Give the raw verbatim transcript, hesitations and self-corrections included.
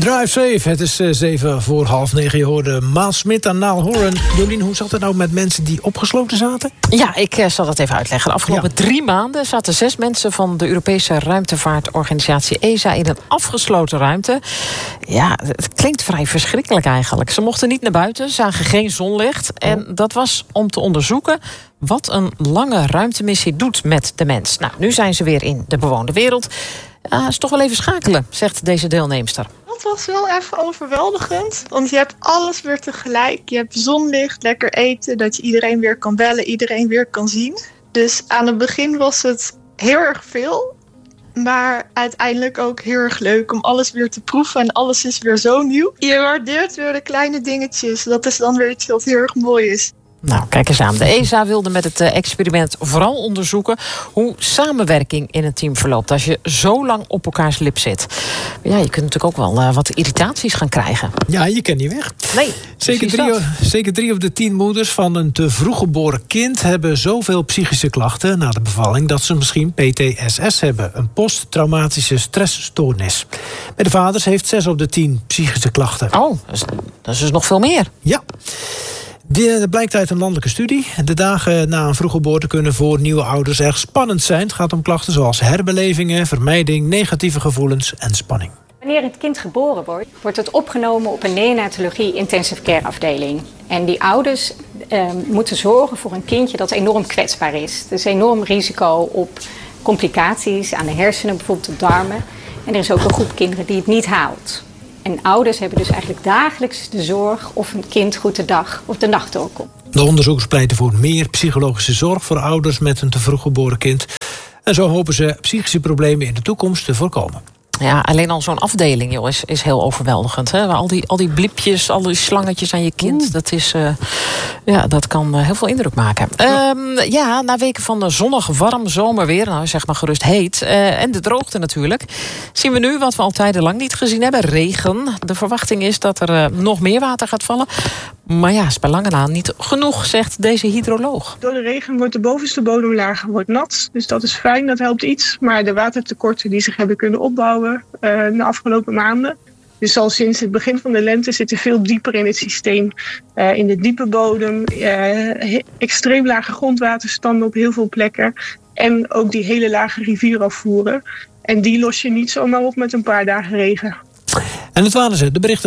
Drive safe, het is uh, zeven voor half negen. Je hoorde Maal Smit en Niall Horan. Jolien, hoe zat het nou met mensen die opgesloten zaten? Ja, ik uh, zal dat even uitleggen. De afgelopen ja. drie maanden zaten zes mensen van de Europese ruimtevaartorganisatie E S A in een afgesloten ruimte. Ja, het klinkt vrij verschrikkelijk eigenlijk. Ze mochten niet naar buiten, zagen geen zonlicht. En dat was om te onderzoeken wat een lange ruimtemissie doet met de mens. Nou, nu zijn ze weer in de bewoonde wereld. Het uh, is toch wel even schakelen, zegt deze deelnemster. Het was wel even overweldigend, want je hebt alles weer tegelijk. Je hebt zonlicht, lekker eten, dat je iedereen weer kan bellen, iedereen weer kan zien. Dus aan het begin was het heel erg veel, maar uiteindelijk ook heel erg leuk om alles weer te proeven. En alles is weer zo nieuw. Je waardeert weer de kleine dingetjes. Dat is dan weer iets wat heel erg mooi is. Nou, kijk eens aan. De E S A wilde met het experiment vooral onderzoeken hoe samenwerking in een team verloopt als je zo lang op elkaars lip zit. Maar ja, je kunt natuurlijk ook wel uh, wat irritaties gaan krijgen. Ja, je kent niet weg. Nee. Zeker drie, zeker drie op de tien moeders van een te vroeg geboren kind hebben zoveel psychische klachten na de bevalling dat ze misschien P T S S hebben, een posttraumatische stressstoornis. Bij de vaders heeft zes op de tien psychische klachten. Oh, dat is dus nog veel meer. Ja. Dat blijkt uit een landelijke studie. De dagen na een vroeggeboorte kunnen voor nieuwe ouders erg spannend zijn. Het gaat om klachten zoals herbelevingen, vermijding, negatieve gevoelens en spanning. Wanneer het kind geboren wordt, wordt het opgenomen op een neonatologie intensive care afdeling. En die ouders eh, moeten zorgen voor een kindje dat enorm kwetsbaar is. Er is enorm risico op complicaties aan de hersenen, bijvoorbeeld de darmen. En er is ook een groep kinderen die het niet haalt. En ouders hebben dus eigenlijk dagelijks de zorg of een kind goed de dag of de nacht doorkomt. De onderzoekers pleiten voor meer psychologische zorg voor ouders met een te vroeg geboren kind. En zo hopen ze psychische problemen in de toekomst te voorkomen. Ja, alleen al zo'n afdeling, joh, is, is heel overweldigend. Hè? Al die, al die bliepjes, al die slangetjes aan je kind. Oeh. Dat is, uh, ja, dat kan uh, heel veel indruk maken. Ja. Um, ja, na weken van zonnig, warm zomerweer, nou zeg maar gerust heet, uh, en de droogte natuurlijk, zien we nu wat we al tijdenlang niet gezien hebben: regen. De verwachting is dat er uh, nog meer water gaat vallen. Maar ja, is bij lange na niet genoeg, zegt deze hydroloog. Door de regen wordt de bovenste bodemlaag wordt nat. Dus dat is fijn, dat helpt iets. Maar de watertekorten die zich hebben kunnen opbouwen uh, de afgelopen maanden. Dus al sinds het begin van de lente zitten veel dieper in het systeem. Uh, in de diepe bodem, uh, extreem lage grondwaterstanden op heel veel plekken. En ook die hele lage rivierafvoeren. En die los je niet zomaar op met een paar dagen regen. En het waren ze, de berichten